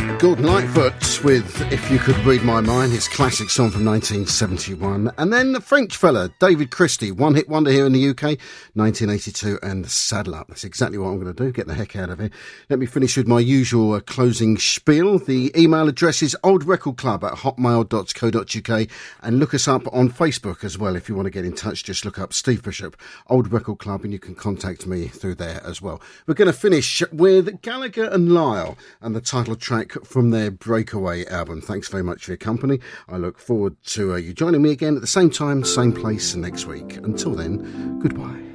Gordon Lightfoot with If You Could Read My Mind, his classic song from 1971. And then the French fella, David Christie, one-hit wonder here in the UK, 1982, and Saddle Up. That's exactly what I'm going to do, get the heck out of here. Let me finish with my usual closing spiel. The email address is oldrecordclub@hotmail.co.uk, and look us up on Facebook as well. If you want to get in touch, just look up Steve Bishop, Old Record Club, and you can contact me through there as well. We're going to finish with Gallagher and Lyle and the title track from their Breakaway album. Thanks very much for your company. I look forward to you joining me again at the same time, same place next week. Until then, goodbye.